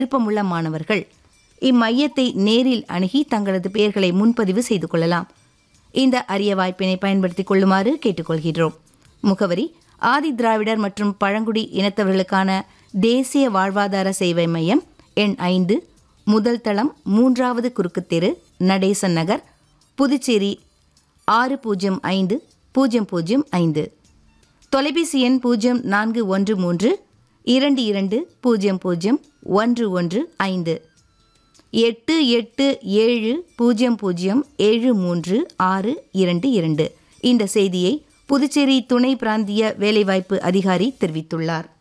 விருப்பமுள்ள மாணவர்கள் இம்மையத்தை நேரில் அணுகி தங்களது பெயர்களை முன்பதிவு செய்து கொள்ளலாம். இந்த அரிய வாய்ப்பினை பயன்படுத்திக் கொள்ளுமாறு கேட்டுக்கொள்கிறோம். முகவரி: ஆதி திராவிடர் மற்றும் பழங்குடி இனத்தவர்களுக்கான தேசிய வாழ்வாதார சேவை மையம், எண் 5, முதல் தளம், 3வது குறுக்கு தெரு, நடேசன் நகர், புதுச்சேரி 605005. தொலைபேசி எண் 0413 22001115 8870073622. இந்த செய்தியை புதுச்சேரி துணை பிராந்திய வேலைவாய்ப்பு அதிகாரி தெரிவித்துள்ளார்.